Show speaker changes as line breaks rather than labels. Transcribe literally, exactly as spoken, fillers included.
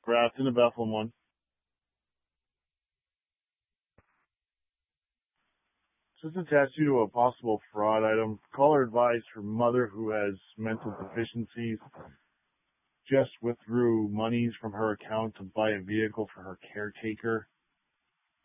Grafton to Bethlehem one. Just attached you to a possible fraud item. Caller advised her mother, who has mental deficiencies, just withdrew monies from her account to buy a vehicle for her caretaker.